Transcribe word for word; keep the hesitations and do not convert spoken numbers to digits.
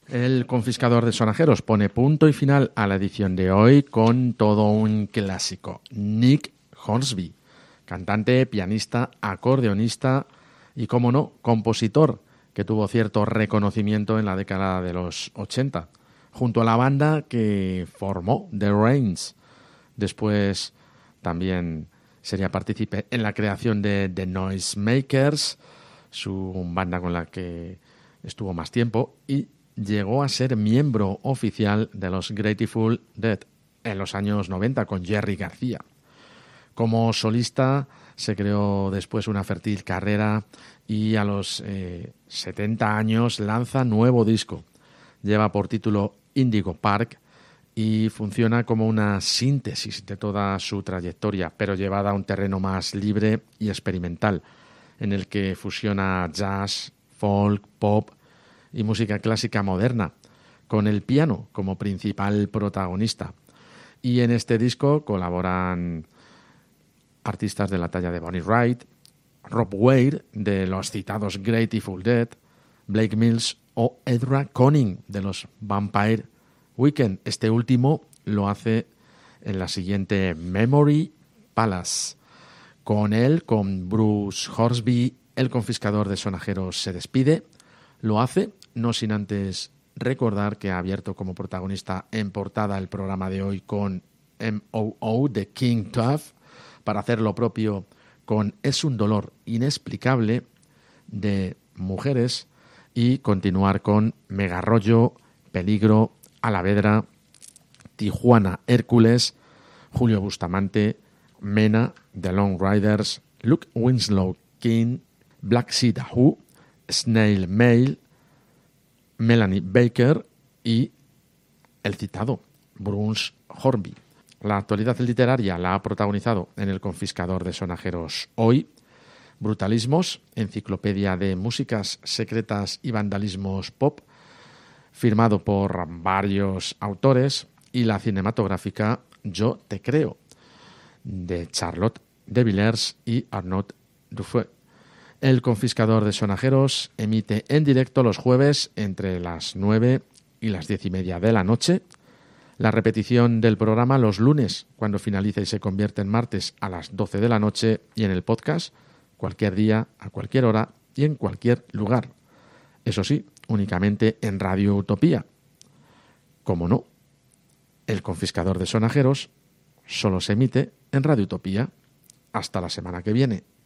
El confiscador de sonajeros pone punto y final a la edición de hoy con todo un clásico. Nick Hornsby, cantante, pianista, acordeonista y, como no, compositor, que tuvo cierto reconocimiento en la década de los ochenta, junto a la banda que formó The Rains. Después también sería partícipe en la creación de The Noisemakers, su banda con la que estuvo más tiempo, y llegó a ser miembro oficial de los Grateful Dead en los años noventa con Jerry García. Como solista se creó después una fértil carrera y a los eh, setenta años lanza nuevo disco. Lleva por título Indigo Park y funciona como una síntesis de toda su trayectoria, pero llevada a un terreno más libre y experimental, en el que fusiona jazz, folk, pop y música clásica moderna, con el piano como principal protagonista. Y en este disco colaboran artistas de la talla de Bonnie Wright, Rob Weir de los citados Grateful Dead, Blake Mills o Ezra Koenig de los Vampire Weekend. Este último lo hace en la siguiente Memory Palace. Con él, con Bruce Hornsby, el confiscador de sonajeros se despide. Lo hace no sin antes recordar que ha abierto como protagonista en portada el programa de hoy con M O O de King Tuff, para hacer lo propio con Es un dolor inexplicable de Mujeres y continuar con Megarrollo, Peligro, Alavedra, Tijuana Hércules, Julio Bustamante, Mena, The Long Riders, Luke Winslow King, Black Seed Who, Snail Mail, Melanie Baker y el citado Bruce Hornsby. La actualidad literaria la ha protagonizado en El confiscador de sonajeros hoy, Brutalismos, enciclopedia de músicas secretas y vandalismos pop, firmado por varios autores, y la cinematográfica Yo te creo, de Charlotte de Villers y Arnaud Dufeux. El confiscador de sonajeros emite en directo los jueves entre las nueve y las diez y media de la noche. La repetición del programa los lunes, cuando finaliza y se convierte en martes a las doce de la noche, y en el podcast cualquier día, a cualquier hora y en cualquier lugar. Eso sí, únicamente en Radio Utopía. Como no, El confiscador de sonajeros solo se emite en Radio Utopía. Hasta la semana que viene.